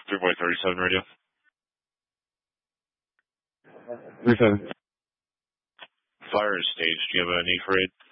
3.37 radio. 37. Fire is staged. Do you have a need for aid?